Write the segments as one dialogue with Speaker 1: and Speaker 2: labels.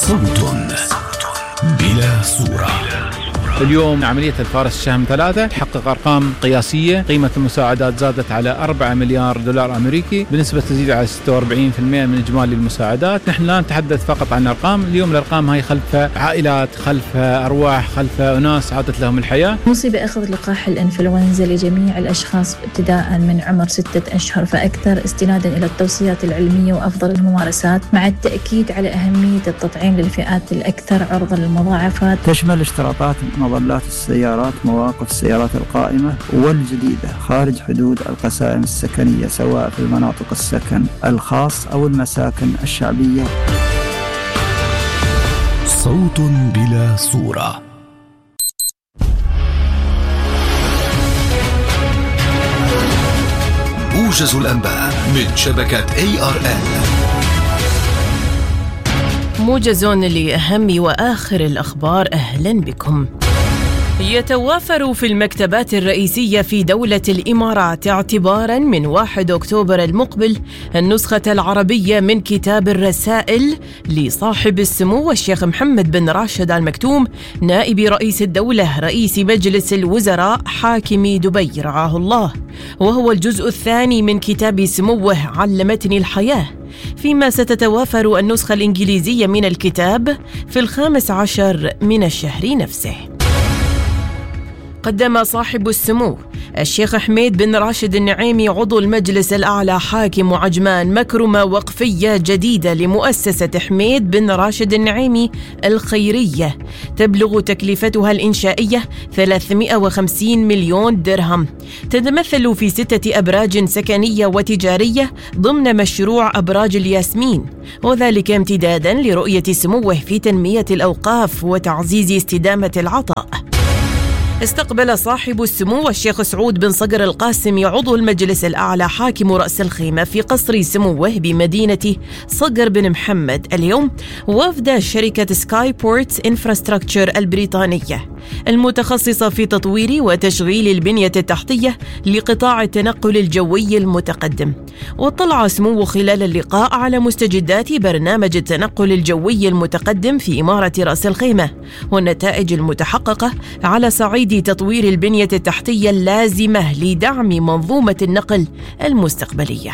Speaker 1: صوت بلا صورة.
Speaker 2: اليوم عملية الفارس الشهم 3 تحقق أرقام قياسية. قيمة المساعدات زادت على 4 مليار دولار أمريكي بنسبة تزيد على 46% من إجمالي المساعدات. نحن لا نتحدث فقط عن أرقام، اليوم الأرقام هي خلف عائلات، خلف أرواح، خلف أناس عادت لهم الحياة.
Speaker 3: مصيبة أخذ لقاح الإنفلونزا لجميع الأشخاص ابتداء من عمر 6 أشهر فأكثر، استنادا إلى التوصيات العلمية وأفضل الممارسات، مع التأكيد على أهمية التطعيم للفئات الأكثر عرضة للمضاعفات.
Speaker 4: تشمل اشتراطات مظلات السيارات، مواقف السيارات القائمة والجديدة خارج حدود القسائم السكنية، سواء في المناطق السكن الخاص أو المساكن الشعبية.
Speaker 1: صوت بلا صورة. موجز الأنباء من شبكة ARN.
Speaker 5: موجز لأهم وآخر الأخبار، أهلا بكم. يتوافر في المكتبات الرئيسية في دولة الإمارات اعتباراً من 1 أكتوبر المقبل النسخة العربية من كتاب الرسائل لصاحب السمو الشيخ محمد بن راشد آل مكتوم نائب رئيس الدولة رئيس مجلس الوزراء حاكم دبي رعاه الله، وهو الجزء الثاني من كتاب سموه علمتني الحياة، فيما ستتوافر النسخة الإنجليزية من الكتاب في 15 من الشهر نفسه. قدم صاحب السمو الشيخ حميد بن راشد النعيمي عضو المجلس الأعلى حاكم عجمان مكرمة وقفية جديدة لمؤسسة حميد بن راشد النعيمي الخيرية، تبلغ تكلفتها الإنشائية 350 مليون درهم، تتمثل في 6 أبراج سكنية وتجارية ضمن مشروع أبراج الياسمين، وذلك امتدادا لرؤية سموه في تنمية الأوقاف وتعزيز استدامة العطاء. استقبل صاحب السمو الشيخ سعود بن صقر القاسمي عضو المجلس الأعلى حاكم رأس الخيمة في قصر سموه بمدينة صقر بن محمد اليوم وفد شركة سكاي بورتس انفراستراكشر البريطانية المتخصصة في تطوير وتشغيل البنية التحتية لقطاع التنقل الجوي المتقدم. واطلع سموه خلال اللقاء على مستجدات برنامج التنقل الجوي المتقدم في إمارة رأس الخيمة والنتائج المتحققة على صعيد تطوير البنية التحتية اللازمة لدعم منظومة النقل المستقبلية.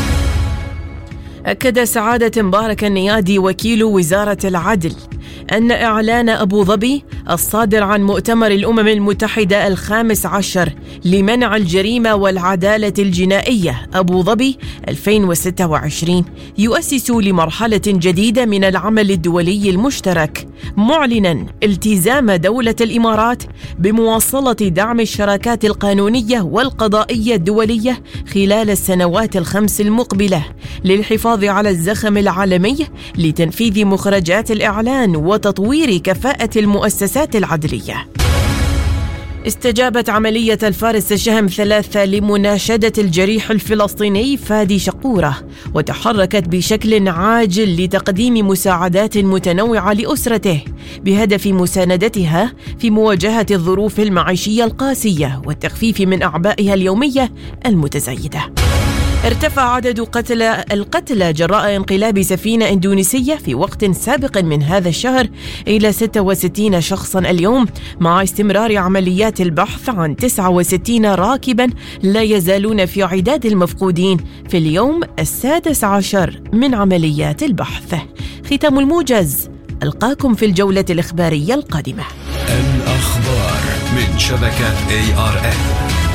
Speaker 5: أكد سعادة مبارك النيادي وكيل وزارة العدل أن إعلان أبو ظبي الصادر عن مؤتمر الأمم المتحدة 15 لمنع الجريمة والعدالة الجنائية أبو ظبي 2026 يؤسس لمرحلة جديدة من العمل الدولي المشترك، معلنا التزام دولة الإمارات بمواصلة دعم الشراكات القانونية والقضائية الدولية خلال السنوات ال5 المقبلة للحفاظ على الزخم العالمي لتنفيذ مخرجات الإعلان وتطوير كفاءة المؤسسات العدلية. استجابت عملية الفارس الشهم 3 لمناشدة الجريح الفلسطيني فادي شقورة، وتحركت بشكل عاجل لتقديم مساعدات متنوعة لأسرته بهدف مساندتها في مواجهة الظروف المعيشية القاسية والتخفيف من أعبائها اليومية المتزايدة. ارتفع عدد القتلى جراء انقلاب سفينة إندونيسية في وقت سابق من هذا الشهر إلى 66 شخصا اليوم، مع استمرار عمليات البحث عن 69 راكبا لا يزالون في عداد المفقودين في اليوم 16 من عمليات البحث. ختام الموجز، ألقاكم في الجولة الإخبارية القادمة.
Speaker 1: الأخبار من شبكة ARN.